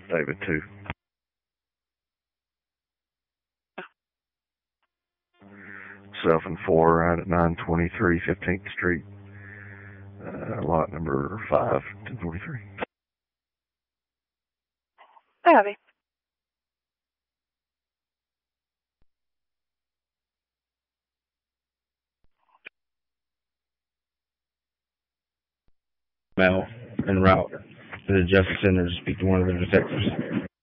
David 2. 7-4 right at 923 15th Street. Lot number 5, 1043. Abby. Mail en route to the Justice Center to speak to one of the detectives.